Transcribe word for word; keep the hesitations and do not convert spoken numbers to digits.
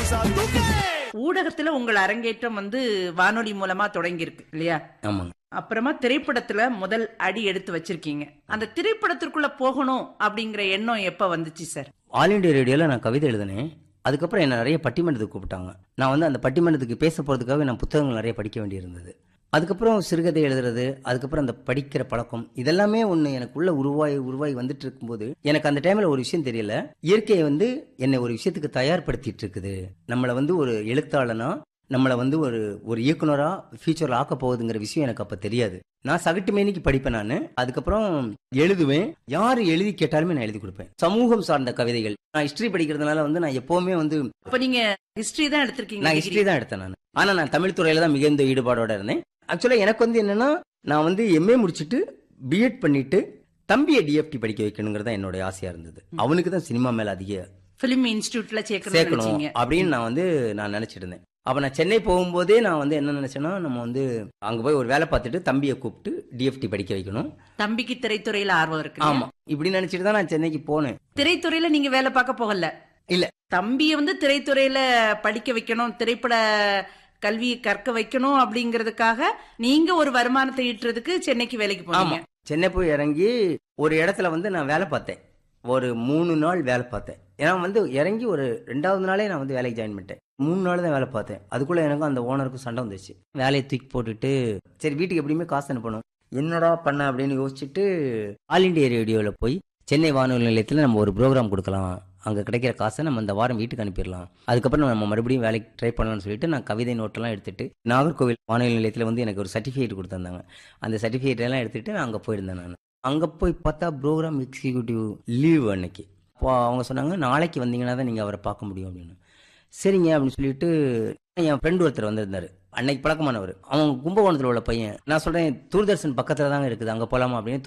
ஊடகத்துல உங்கள் அரங்கேற்றம் வந்து வானொலி மூலமா தொடங்கி இருக்கு இல்லையா? ஆமாங்க. அப்புறமா திரைப்படத்துல முதல் அடி எடுத்து வச்சிருக்கீங்க. அந்த திரைப்படத்திற்குள்ள போகணும் அப்படிங்கிற எண்ணம் எப்ப வந்துச்சு சார்? ஆல் இண்டியா ரேடியோல நான் கவிதை எழுதினேன். அதுக்கப்புறம் என்ன நிறைய பட்டிமன்றத்துக்கு கூப்பிட்டாங்க. நான் வந்து அந்த பட்டிமன்றத்துக்கு பேச போறதுக்காக நான் புத்தகங்கள் நிறைய படிக்க வேண்டியிருந்தது. அதுக்கப்புறம் சிறுகதை எழுதுறது, அதுக்கப்புறம் அந்த படிக்கிற பழக்கம், இதெல்லாமே ஒன்று எனக்குள்ள உருவாய் உருவாய் வந்துட்டு இருக்கும்போது எனக்கு அந்த டைம்ல ஒரு விஷயம் தெரியல. இயற்கையை வந்து என்னை ஒரு விஷயத்துக்கு தயார்படுத்திட்டு இருக்குது. நம்மளை வந்து ஒரு எழுத்தாளனா, நம்மளை வந்து ஒரு ஒரு இயக்குனரா ஃபியூச்சர்ல ஆக்க போகுதுங்கிற விஷயம் எனக்கு அப்ப தெரியாது. நான் சகட்டு மேனிக்கு படிப்பேன். நான் அதுக்கப்புறம் எழுதுவேன். யாரு எழுதி கேட்டாலுமே நான் எழுதி கொடுப்பேன். சமூகம் சார்ந்த கவிதைகள். நான் ஹிஸ்டரி படிக்கிறதுனால வந்து நான் எப்பவுமே வந்து அப்ப நீங்க ஹிஸ்டரி தான் எடுத்திருக்கீங்க? நான் ஹிஸ்டரி தான் எடுத்தேன். நான் ஆனா நான் தமிழ் துறையில தான் மிகுந்த ஈடுபாடோட இருந்தேன். ஆக்சுவலா எனக்கு வந்து என்னன்னா, நான் வந்து எம்ஏ முடிச்சுட்டு பிஎட் பண்ணிட்டு தம்பியை டிஎஃப்டி படிக்க வைக்கணுங்கிறது தான் என்னோட ஆசையா இருந்தது. அவனுக்கு தான் சினிமா மேல அதிக பிலிம் இன்ஸ்டிடியூட்ல சேர்க்கணும் அப்படின்னு நான் வந்து நான் நினைச்சிட்டு இருந்தேன். அப்ப நான் சென்னை போகும்போதே நான் வந்து என்ன நினைச்சேன்னா, நம்ம வந்து அங்க போய் ஒரு வேலை பார்த்துட்டு தம்பியை கூப்பிட்டு டிஎஃப்டி படிக்க வைக்கணும். தம்பிக்கு திரைத்துறையில ஆர்வம் இருக்கு. ஆமா, இப்படி நினைச்சிட்டு தான் நான் சென்னைக்கு போனேன். திரைத்துறையில நீங்க வேலை பார்க்க போகல? இல்ல, தம்பியை வந்து திரைத்துறையில படிக்க வைக்கணும், திரைப்பட கல்வியை கற்க வைக்கணும் அப்படிங்கறதுக்காக நீங்க ஒரு வருமானத்தை ஈட்டுறதுக்கு சென்னைக்கு வேலைக்கு போனீங்க. சென்னை போய் இறங்கி ஒரு இடத்துல வந்து நான் வேலை பார்த்தேன். ஒரு மூணு நாள் வேலை பார்த்தேன். ஏன்னா வந்து இறங்கி ஒரு ரெண்டாவது நாளே நான் வந்து வேலைக்கு ஜாயின் பண்ணிட்டேன். மூணு நாள் தான் வேலை பார்த்தேன். அதுக்குள்ள எனக்கும் அந்த ஓனருக்கும் சண்டை வந்துச்சு. வேலையை தூக்கி போட்டுட்டு சரி வீட்டுக்கு எப்படியுமே காசு அனுப்பணும், என்னடா பண்ண அப்படின்னு யோசிச்சுட்டு ஆல் இண்டியா ரேடியோவில் போய் சென்னை வானொலி நிலையத்தில் நம்ம ஒரு ப்ரோக்ராம் கொடுக்கலாம், அங்கே கிடைக்கிற காசை நம்ம இந்த வாரம் வீட்டுக்கு அனுப்பிடலாம், அதுக்கப்புறம் நம்ம மறுபடியும் வேலைக்கு ட்ரை பண்ணலாம்னு சொல்லிட்டு நான் கவிதை நோட்டெல்லாம் எடுத்துட்டு நாகர்கோவில் வானொலி நிலையத்தில் வந்து எனக்கு ஒரு சர்டிஃபிகேட் கொடுத்துருந்தாங்க. அந்த சர்டிஃபிகேட் எல்லாம் எடுத்துட்டு நான் அங்கே போயிருந்தேன். நான் அங்கே போய் பார்த்தா ப்ரோக்ராம் எக்ஸிக்யூட்டிவ் லீவ் அன்னைக்கு. அப்போ அவங்க சொன்னாங்க, நாளைக்கு வந்தீங்கன்னா தான் நீங்கள் அவரை பார்க்க முடியும் அப்படின்னு. சரிங்க அப்படின்னு சொல்லிட்டு என் ஃப்ரெண்டு ஒருத்தர் வந்திருந்தாரு, அன்னைக்கு பழக்கமானவர். அவங்க கும்பகோணத்தில் உள்ள பையன். நான் சொல்கிறேன், தூர்தர்ஷன் பக்கத்தில் தாங்க இருக்குது, அங்கே போகலாமா அப்படின்னு.